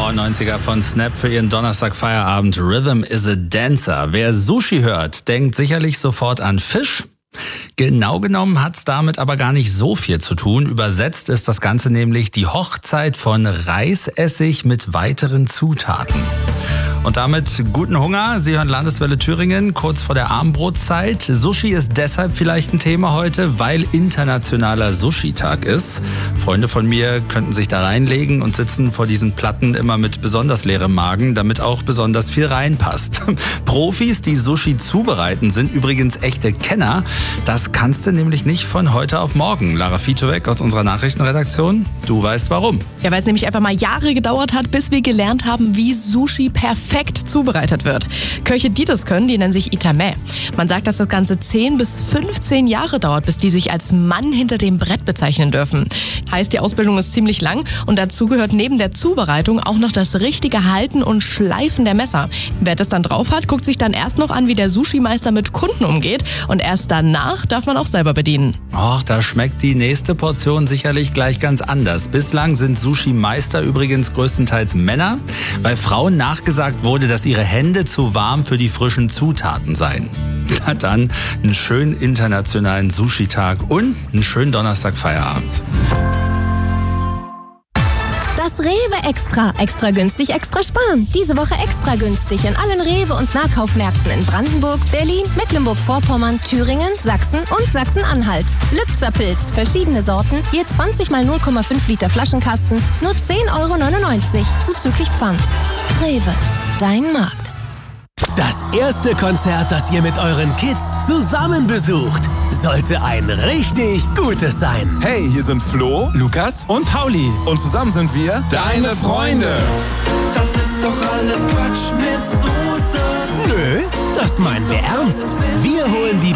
Frau 90er von Snap für ihren Donnerstag-Feierabend. Rhythm is a Dancer. Wer Sushi hört, denkt sicherlich sofort an Fisch. Genau genommen hat's damit aber gar nicht so viel zu tun. Übersetzt ist das Ganze nämlich die Hochzeit von Reisessig mit weiteren Zutaten. Und damit guten Hunger. Sie hören Landeswelle Thüringen, kurz vor der Abendbrotzeit. Sushi ist deshalb vielleicht ein Thema heute, weil internationaler Sushi-Tag ist. Freunde von mir könnten sich da reinlegen und sitzen vor diesen Platten immer mit besonders leerem Magen, damit auch besonders viel reinpasst. Profis, die Sushi zubereiten, sind übrigens echte Kenner. Das kannst du nämlich nicht von heute auf morgen. Lara Fietowek aus unserer Nachrichtenredaktion, du weißt warum. Ja, weil es nämlich einfach mal Jahre gedauert hat, bis wir gelernt haben, wie Sushi perfekt zubereitet wird. Köche, die das können, die nennen sich Itame. Man sagt, dass das Ganze 10 bis 15 Jahre dauert, bis die sich als Mann hinter dem Brett bezeichnen dürfen. Heißt, die Ausbildung ist ziemlich lang und dazu gehört neben der Zubereitung auch noch das richtige Halten und Schleifen der Messer. Wer das dann drauf hat, guckt sich dann erst noch an, wie der Sushi-Meister mit Kunden umgeht und erst danach darf man auch selber bedienen. Och, da schmeckt die nächste Portion sicherlich gleich ganz anders. Bislang sind Sushi-Meister übrigens größtenteils Männer, weil Frauen nachgesagt wurde, dass ihre Hände zu warm für die frischen Zutaten seien. Na dann, einen schönen internationalen Sushi-Tag und einen schönen Donnerstag-Feierabend. Das Rewe Extra. Extra günstig, extra sparen. Diese Woche extra günstig in allen Rewe- und Nahkaufmärkten in Brandenburg, Berlin, Mecklenburg-Vorpommern, Thüringen, Sachsen und Sachsen-Anhalt. Lübzer Pilz, verschiedene Sorten, je 20 mal 0,5 Liter Flaschenkasten, nur 10,99 € zuzüglich Pfand. Rewe, dein Markt. Das erste Konzert, das ihr mit euren Kids zusammen besucht, sollte ein richtig gutes sein. Hey, hier sind Flo, Lukas und Pauli. und zusammen sind wir deine Freunde. Das ist doch alles Quatsch mit Soße. Nö, das meinen wir ernst. Wir holen die